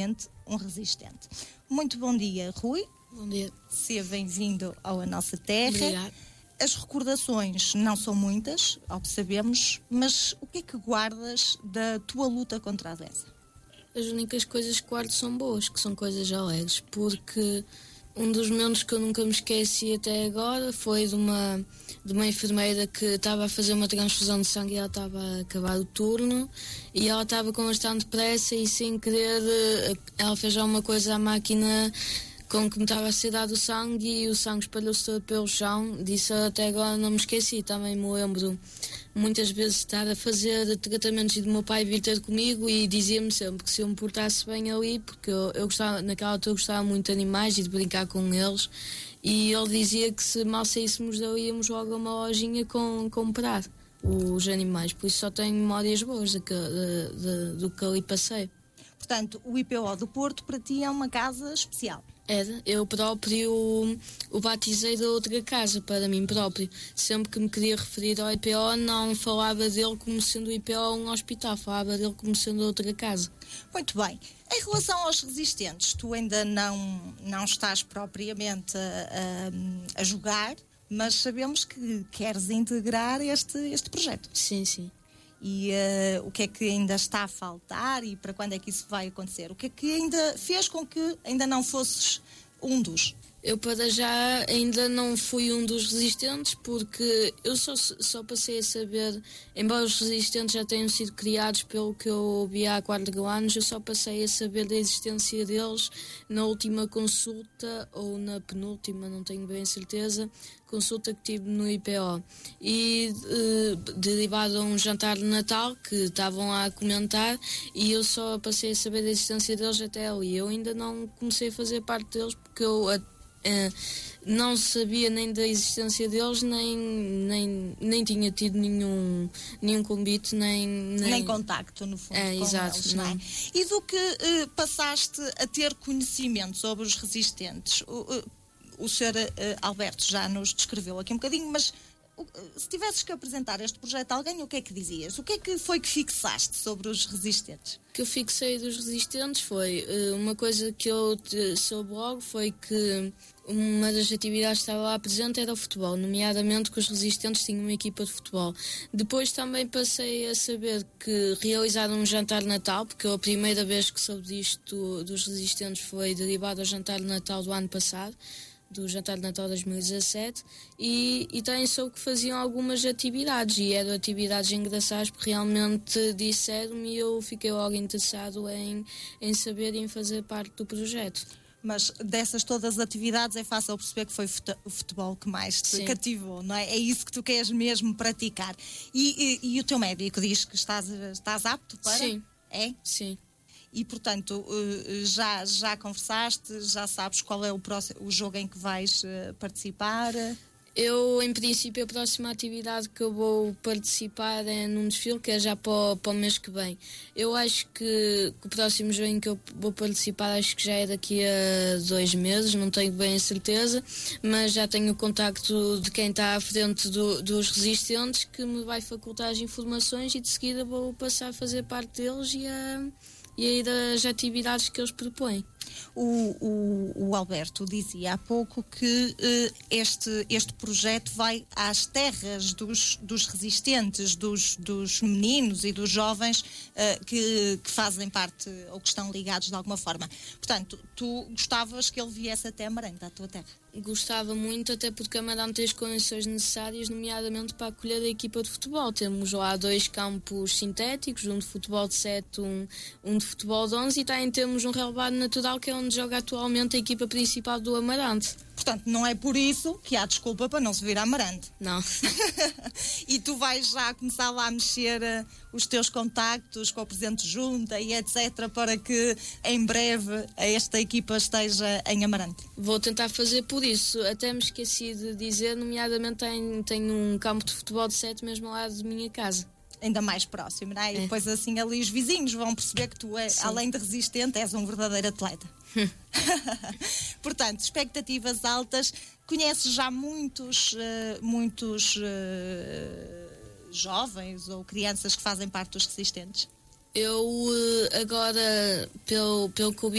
realmente um resistente. Muito bom dia, Rui. Bom dia. Seja bem-vindo à nossa terra. Obrigado. As recordações não são muitas, ao que sabemos, mas o que é que guardas da tua luta contra a doença? As únicas coisas que guardo são boas, que são coisas alegres, porque um dos momentos que eu nunca me esqueci até agora foi de uma enfermeira que estava a fazer uma transfusão de sangue e ela estava a acabar o turno e ela estava com bastante pressa e sem querer ela fez já uma coisa à máquina com que me estava a ser dado o sangue e o sangue espalhou-se todo pelo chão. Disso até agora não me esqueci. Também me lembro muitas vezes de estar a fazer tratamentos e do meu pai vir ter comigo e dizia-me sempre que se eu me portasse bem ali, porque eu gostava, naquela altura eu gostava muito de animais e de brincar com eles, e ele dizia que se mal saíssemos dali íamos logo a uma lojinha comprar os animais, por isso só tenho memórias boas do que ali passei. Portanto, o IPO do Porto para ti é uma casa especial. Era, eu próprio o batizei da outra casa para mim próprio. Sempre que me queria referir ao IPO, não falava dele como sendo o IPO um hospital, falava dele como sendo outra casa. Muito bem. Em relação aos resistentes, tu ainda não estás propriamente a jogar, mas sabemos que queres integrar este projeto. Sim, sim. E o que é que ainda está a faltar e para quando é que isso vai acontecer? O que é que ainda fez com que ainda não fosses um dos? Eu para já ainda não fui um dos resistentes porque eu só passei a saber, embora os resistentes já tenham sido criados pelo que eu ouvi há 4 anos, eu só passei a saber da existência deles na última consulta ou na penúltima, não tenho bem certeza, consulta que tive no IPO. E derivado a um jantar de Natal que estavam lá a comentar e eu só passei a saber da existência deles até ali. Eu ainda não comecei a fazer parte deles porque eu não sabia nem da existência deles, nem tinha tido nenhum convite, nem contacto, no fundo, com exato, eles, não é? E do que passaste a ter conhecimento sobre os resistentes? O Sr. Alberto já nos descreveu aqui um bocadinho, mas se tivesses que apresentar este projeto a alguém, o que é que dizias? O que é que foi que fixaste sobre os resistentes? O que eu fixei dos resistentes foi uma coisa que eu soube logo, foi que uma das atividades que estava lá presente era o futebol, nomeadamente que os resistentes tinham uma equipa de futebol. Depois também passei a saber que realizaram um jantar de Natal, porque a primeira vez que soube disto dos resistentes foi derivado ao jantar de Natal do ano passado, do jantar de Natal 2017, e também soube que faziam algumas atividades, e eram atividades engraçadas porque realmente disseram-me e eu fiquei logo interessado em saber e em fazer parte do projeto. Mas dessas todas as atividades é fácil perceber que foi o futebol que mais te cativou, não é? É isso que tu queres mesmo praticar. E o teu médico diz que estás apto para? Sim. É? Sim. E, portanto, já conversaste, já sabes qual é o jogo em que vais participar? Eu, em princípio, a próxima atividade que eu vou participar é num desfile que é já para o mês que vem. Eu acho que o próximo jogo em que eu vou participar acho que já é daqui a 2 meses, não tenho bem a certeza, mas já tenho o contacto de quem está à frente dos resistentes que me vai facultar as informações e de seguida vou passar a fazer parte deles e a ir às atividades que eles propõem. O Alberto dizia há pouco que este projeto vai às terras dos resistentes, dos meninos e dos jovens que fazem parte ou que estão ligados de alguma forma. Portanto, tu gostavas que ele viesse até Amarante, à tua terra? Gostava muito, até porque Amarante tem as condições necessárias, nomeadamente para acolher a equipa de futebol. Temos lá 2 campos sintéticos, um de futebol de 7, um de futebol de 11, e também temos um relevado natural que é onde joga atualmente a equipa principal do Amarante. Portanto, não é por isso que há desculpa para não se vir a Amarante. Não. E tu vais já começar lá a mexer os teus contactos com o Presidente de Junta e etc. para que em breve esta equipa esteja em Amarante. Vou tentar fazer por isso. Até me esqueci de dizer, nomeadamente tenho um campo de futebol de 7 mesmo ao lado de minha casa. Ainda mais próximo, não é? E depois assim ali os vizinhos vão perceber que tu, além de resistente, és um verdadeiro atleta. Portanto, expectativas altas. Conheces já muitos jovens ou crianças que fazem parte dos resistentes? Eu agora, pelo que eu vi